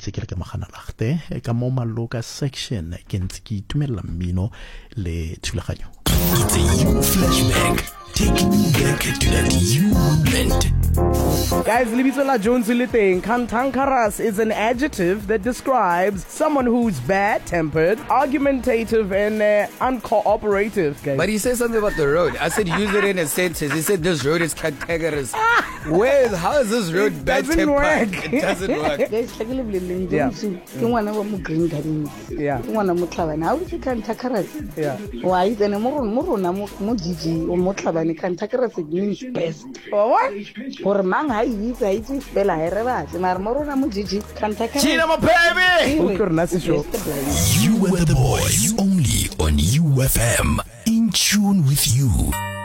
ke se ke le ka maganalagte ka mo Maloka section ke ntse ke itumella mmino le thulaganyo. It's a you flashback. Taking you back to that you moment. Guys, lebitso la Jones le teng. Cantankerous is an adjective that describes someone who's bad-tempered, argumentative, and uncooperative. Guys. But he said something about the road. I said use it in a sentence. He said this road is cantankerous. How is this road bad-tempered? It doesn't work. Yeah. Yeah. Why then cantankerous means best. What? For man, I use Bella Hereva, Marmorona Mujiji, cantankerous. China, my baby! You were the boys, only on UFM. In tune with you.